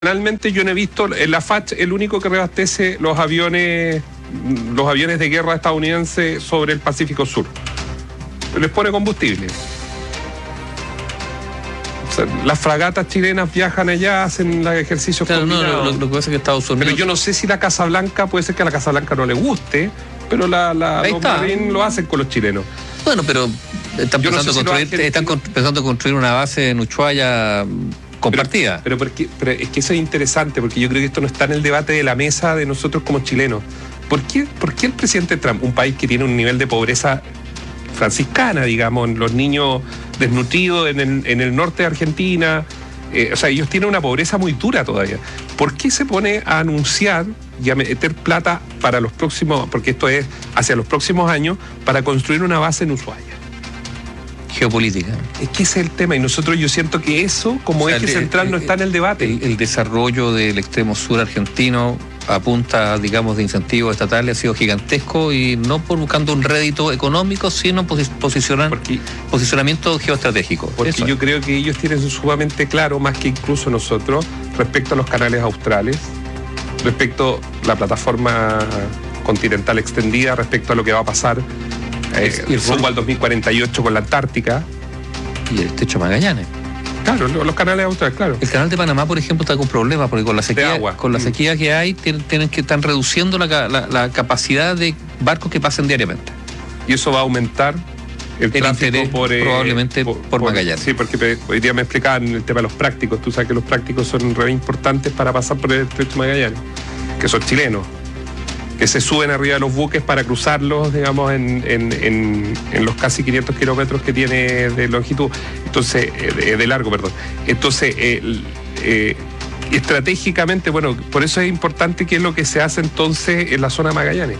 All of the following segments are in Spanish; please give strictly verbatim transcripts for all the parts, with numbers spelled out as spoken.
Realmente yo no he visto, en la F A C el único que reabastece los aviones los aviones de guerra estadounidenses sobre el Pacífico Sur. Les pone combustible. O sea, las fragatas chilenas viajan allá, hacen los ejercicios claro, combinados. No, lo, lo que pasa es que Estados Unidos... Pero yo no sé si la Casa Blanca, puede ser que a la Casa Blanca no le guste, pero la, la, los marines lo hacen con los chilenos. Bueno, pero están pensando, no sé si construir, están pensando construir una base en Ushuaia compartida. Pero, pero, porque, pero es que eso es interesante, porque yo creo que esto no está en el debate de la mesa de nosotros como chilenos. ¿Por qué, por qué el presidente Trump, un país que tiene un nivel de pobreza franciscana, digamos, los niños desnutridos en el, en el norte de Argentina, eh, o sea, ellos tienen una pobreza muy dura todavía? ¿Por qué se pone a anunciar y a meter plata para los próximos, porque esto es hacia los próximos años, para construir una base en Ushuaia? Geopolítica. Es que ese es el tema, y nosotros yo siento que eso, como o sea, eje el, central, el, no está en el debate. El, el desarrollo del extremo sur argentino a punta, digamos, de incentivos estatales ha sido gigantesco, y no por buscando un rédito económico, sino posicionar, porque, posicionamiento geoestratégico. Porque eso yo es. creo que ellos tienen sumamente claro, más que incluso nosotros, respecto a los canales australes, respecto a la plataforma continental extendida, respecto a lo que va a pasar eh, el rumbo al dos mil cuarenta y ocho con la Antártica. Y el estrecho de Magallanes. Claro, los canales australes, claro. El canal de Panamá, por ejemplo, está con problemas, porque con la sequía, con la sequía que hay, tienen, tienen que están reduciendo la, la, la capacidad de barcos que pasen diariamente. Y eso va a aumentar el, el tráfico por, eh, probablemente por, por Magallanes. Sí, porque hoy día me explicaban el tema de los prácticos. Tú sabes que los prácticos son re importantes para pasar por el estrecho de Magallanes, que son chilenos, que se suben arriba de los buques para cruzarlos, digamos, en, en, en, en los casi quinientos kilómetros que tiene de longitud, entonces, eh, de largo, perdón. Entonces, eh, eh, estratégicamente, bueno, por eso es importante qué es lo que se hace entonces en la zona de Magallanes.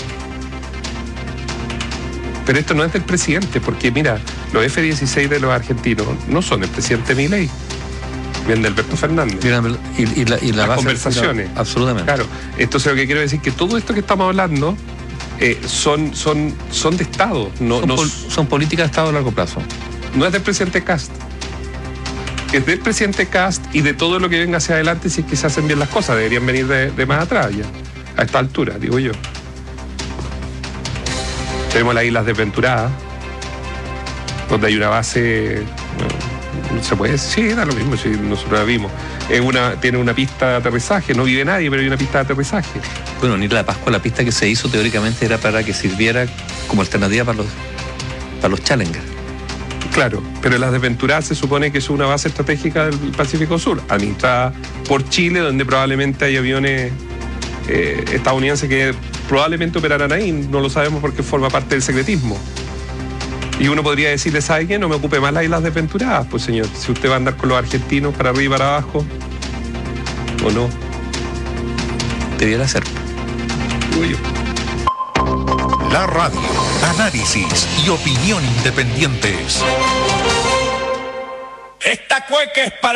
Pero esto no es del presidente, porque mira, los F dieciséis de los argentinos no son del presidente Milei, bien de Alberto Fernández. Y, y, la, y la las base, conversaciones. La, absolutamente. Claro. Entonces lo que quiero decir es que todo esto que estamos hablando eh, son, son, son de Estado. No, son, no, pol, son políticas de Estado a largo plazo. No es del presidente Kast. Es del presidente Kast y de todo lo que venga hacia adelante, si es que se hacen bien las cosas. Deberían venir de, de más atrás ya. A esta altura, digo yo. Tenemos las Islas Desventuradas, donde hay una base... Bueno, se puede decir, sí, da lo mismo, si nosotros la vimos. Es una, tiene una pista de aterrizaje, no vive nadie, pero hay una pista de aterrizaje. Bueno, en Isla de Pascua la pista que se hizo teóricamente era para que sirviera como alternativa para los, para los Challenger. Claro, pero las Desventuradas se supone que es una base estratégica del Pacífico Sur, administrada por Chile, donde probablemente hay aviones eh, estadounidenses que probablemente operarán ahí, no lo sabemos porque forma parte del secretismo. Y uno podría decirle, ¿sabe qué? No me ocupe más las Islas Desventuradas, pues señor. Si usted va a andar con los argentinos para arriba y para abajo, ¿o no? Debiera ser. Digo yo. La radio, análisis y opinión independientes. Esta cueca es para